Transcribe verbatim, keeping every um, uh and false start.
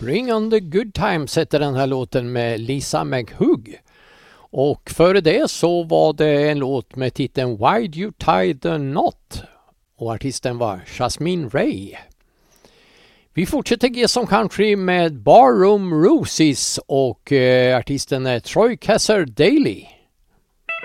Bring on the good times heter den här låten med Lisa McHugh. Och före det så var det en låt med titeln Why Do You Tie The Knot? Och artisten var Jasmine Ray. Vi fortsätter G som country med Barroom Roses och eh, artisten är Troy Cassar Daly.